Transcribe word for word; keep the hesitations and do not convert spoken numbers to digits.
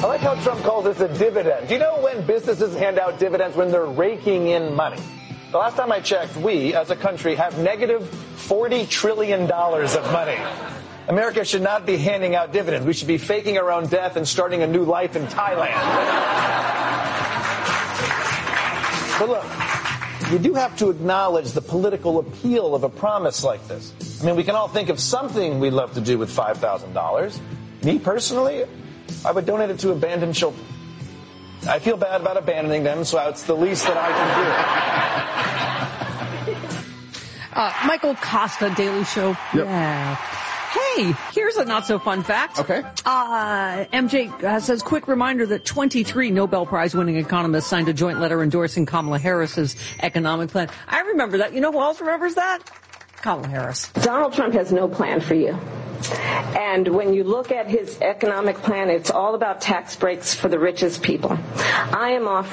I like how Trump calls this a dividend. Do you know when businesses hand out dividends? When they're raking in money. The last time I checked, we, as a country, have negative forty trillion dollars of money. America should not be handing out dividends. We should be faking our own death and starting a new life in Thailand. But look, you do have to acknowledge the political appeal of a promise like this. I mean, we can all think of something we'd love to do with five thousand dollars. Me, personally, I would donate it to abandoned children. I feel bad about abandoning them, so it's the least that I can do. uh, Michael Costa, Daily Show. Yep. Yeah. Hey, here's a not-so-fun fact. Okay. Uh, M J uh, says, quick reminder that twenty-three Nobel Prize-winning economists signed a joint letter endorsing Kamala Harris's economic plan. I remember that. You know who else remembers that? Kamala Harris. Donald Trump has no plan for you. And when you look at his economic plan, it's all about tax breaks for the richest people. I am offering